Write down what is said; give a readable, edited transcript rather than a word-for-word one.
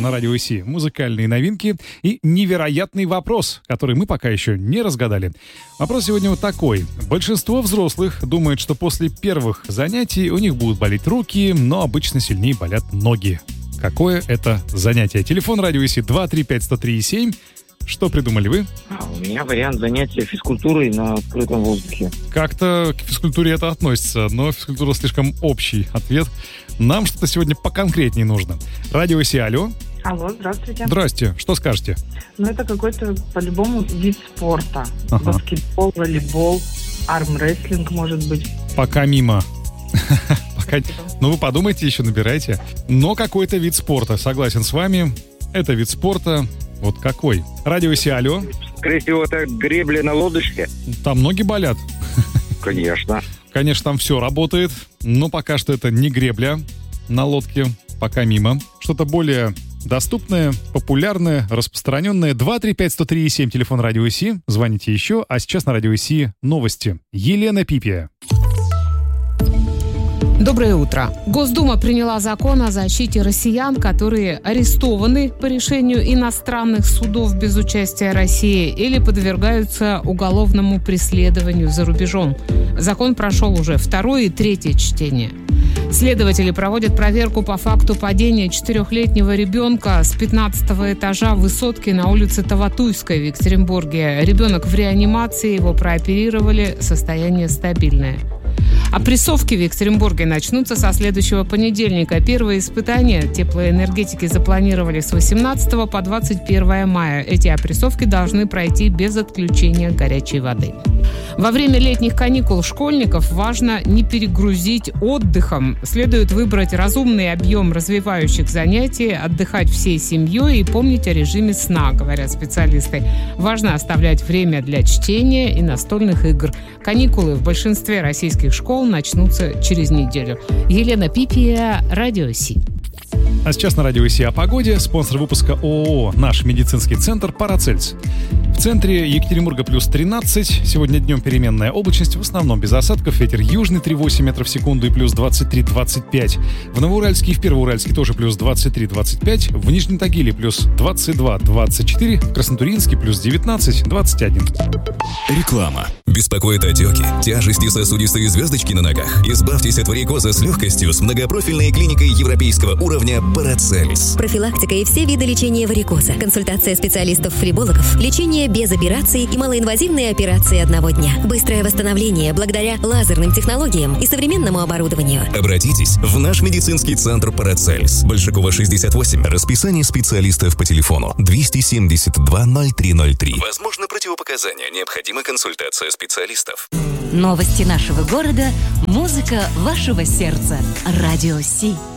на Радио Си. Музыкальные новинки и невероятный вопрос, который мы пока еще не разгадали. Вопрос сегодня вот такой. Большинство взрослых думает, что после первых занятий у них будут болеть руки, но обычно сильнее болят ноги. Какое это занятие? Телефон Радио Си 235-103-7. Что придумали вы? У меня вариант занятия физкультурой на открытом воздухе. Как-то к физкультуре это относится, но физкультура слишком общий ответ. Нам что-то сегодня поконкретнее нужно. Радио Си, алло. Алло, здравствуйте. Здрасте, что скажете? Это какой-то, по-любому, вид спорта. Ага. Баскетбол, волейбол, армрестлинг, может быть. Пока мимо. Вы подумайте, еще набирайте. Но какой-то вид спорта, согласен с вами. Это вид спорта. Вот какой? Радио Си, алло. Скорее всего, это гребля на лодочке. Там ноги болят. Конечно. Конечно, там все работает, но пока что это не гребля на лодке, пока мимо. Что-то более доступное, популярное, распространенное. 235-103-7, телефон Радио Си. Звоните еще. А сейчас на Радио Си новости. Елена Пипия. Доброе утро. Госдума приняла закон о защите россиян, которые арестованы по решению иностранных судов без участия России или подвергаются уголовному преследованию за рубежом. Закон прошел уже второе и третье чтение. Следователи проводят проверку по факту падения 4-летнего ребенка с 15-го этажа высотки на улице Таватуйской в Екатеринбурге. Ребенок в реанимации, его прооперировали, состояние стабильное. Опрессовки в Екатеринбурге начнутся со следующего понедельника. Первые испытания теплоэнергетики запланировали с 18 по 21 мая. Эти опрессовки должны пройти без отключения горячей воды. Во время летних каникул школьников важно не перегрузить отдыхом. Следует выбрать разумный объем развивающих занятий, отдыхать всей семьей и помнить о режиме сна, говорят специалисты. Важно оставлять время для чтения и настольных игр. Каникулы в большинстве российских школ начнутся через неделю. Елена Пипия, Радио Си. А сейчас на Радио Си о погоде. Спонсор выпуска ООО «Наш медицинский центр» «Парацельс». В центре Екатеринбурга плюс 13. Сегодня днем переменная облачность, в основном без осадков. Ветер южный 3,8 метров в секунду и плюс 23-25. В Новоуральске и в Первоуральске тоже плюс 23-25. В Нижнем Тагиле плюс 22-24. В Краснотурьинске плюс 19-21. Реклама. Беспокоит отеки, тяжести, сосудистые звездочки на ногах? Избавьтесь от варикоза с легкостью с многопрофильной клиникой европейского уровня «Парацельс». Профилактика и все виды лечения варикоза. Консультация специалистов-флебологов. Лечение без операций и малоинвазивные операции одного дня. Быстрое восстановление благодаря лазерным технологиям и современному оборудованию. Обратитесь в наш медицинский центр «Парацельс». Большакова, 68. Расписание специалистов по телефону 272-0303. Возможно, противопоказания. Необходима консультация специалистов. Новости нашего города. Музыка вашего сердца. Радио Си.